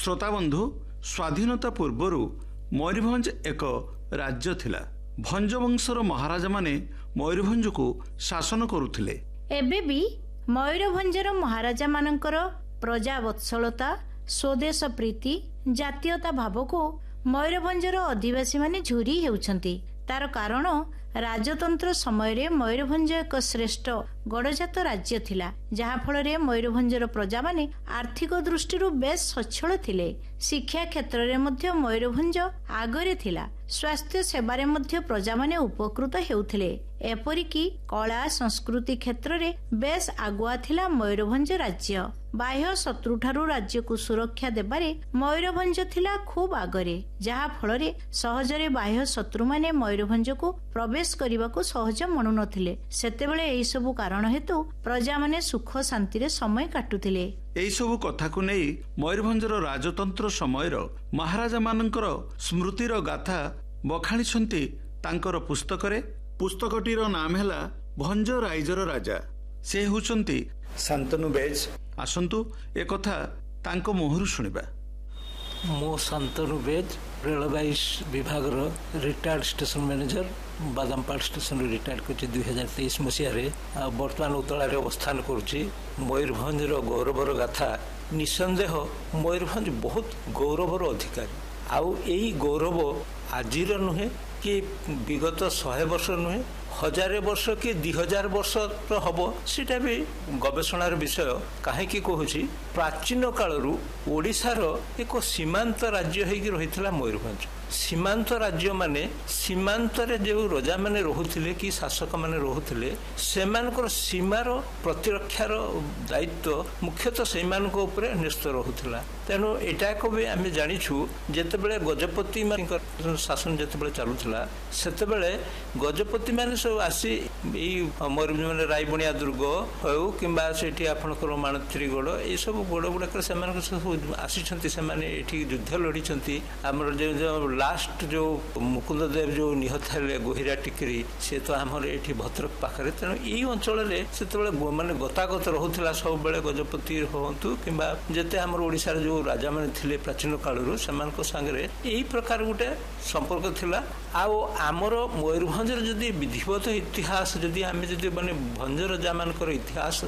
श्रोताबंधु स्वाधीनता पूर्वर मयूरभंज एक राज्य थिला। भंज वंशर महाराजा माने मयूरभंज को शासन करुथिले। एबे भी मयूरभंजर महाराजा मानकर प्रजा वत्सलता, स्वदेश प्रीति, जातीयता भाव को मयूरभंजर अधिवासी माने झुरी हेउछंती। तार कारण राजतंत्र समय मयूरभंज एक श्रेष्ठ गड़जात राज्य थिला, जहा फल मयूरभंजर प्रजा माने आर्थिक दृष्टि बेस सच्छल थिले। शिक्षा क्षेत्र में मध्य मयूरभंज आगरे थिला। स्वास्थ्य सेवारे मध्य प्रजा माने उपकृत हेउथिले। एपरिकी कला संस्कृति क्षेत्र में बेस आगुआ थिला मयूरभंज राज्य। बाह्य शत्रु ठारू राज्य को सुरक्षा देबारे मयूरभंज थिला खूब आगरे, जहा फल सहजरे बाह्य शत्रु माने मयूरभंज को प्रवेश करने को सहज मनु नथिले। सेतेबेले एई सबु कारण हेतु प्रजा माने सुख शांति रे समय काटुथिले। एई सबु कथा को नै मयूरभंजर राजतंत्र समयर महाराजा मानकर स्मृतिर गाथा बखाणिछंती तांकर पुस्तकरे। पुस्तकटीर नाम हैला भंज राइजर राजा। से हुचंती शांतनु बेज। आसंतु ए कथा तांको मोहरु सुनिबा। मो शांतनु बेज रेलवे विभाग retired station manager बादामपाड़ station retired कर 2023 मसीह बर्तमान उतलारे अवस्थान करुच्ची। मयूरभंजर गौरवर गाथा निसंदेह मयूरभंज बहुत गौरवर अधिकारी। आउ यही गौरव आजिर नुहे कि विगत 100 वर्ष नुहे, 1000 वर्ष कि 2000 वर्ष हम सीटा भी गवेषणार विषय। कहीं कहूँ प्राचीन कालरू ओडिशार एक सीमांत राज्य होगी रही मयूरभंज। सीमांत राज्य माने सीमांत रे जो राजा माने रहुथिले कि शासक माने रहुथिले, सेमानकर सीमार प्रतिरक्षार दायित्व मुख्यतः सेमान को ऊपर न्यस्त रहुथिला। तेणु एटा को भी आम जानिछु जेतेबेले गजपति मान शासन जेतेबेले चलुथिला सेतेबेले गजपति माने सब आसी मयूरभंज माने रायबणिया दुर्ग हो किंबा सेठी आपनकर माणत्रीगढ़ ये सब गड़ गुड़ाक सब आसी सेमाने एठी युद्ध लड़ीचंती। आमर जो लास्ट जो मुकुंद देव जो निहत है गोहिरा टिकरी से तो आमर एठी भद्रक पाखरे। तेणु यही अंचल से माने गतागत रोला सब बेले गजपति हूँ किंबा जेते आमर ओडिशा जो राजा माने थिले प्राचीन कालरू सेमानक संगे यही प्रकार गोटे संपर्क थिला। आउ आमर मयूरभंजर जदि विधिवत इतिहास जदि आम जदि माने भंज राजा मानकर इतिहास